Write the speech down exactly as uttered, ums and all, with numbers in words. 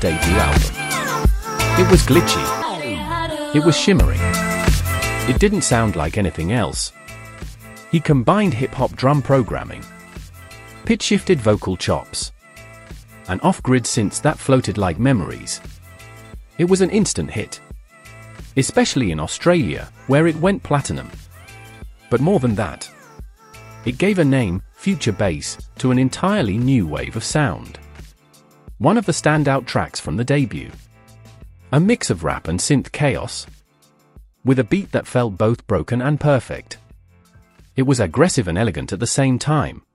debut album. It was glitchy. It was shimmering. It didn't sound like anything else. He combined hip-hop drum programming, pitch-shifted vocal chops, and off-grid synths that floated like memories. It was an instant hit, especially in Australia, where it went platinum. But more than that, it gave a name, Future Bass, to an entirely new wave of sound. One of the standout tracks from the debut. A mix of rap and synth chaos, with a beat that felt both broken and perfect. It was aggressive and elegant at the same time.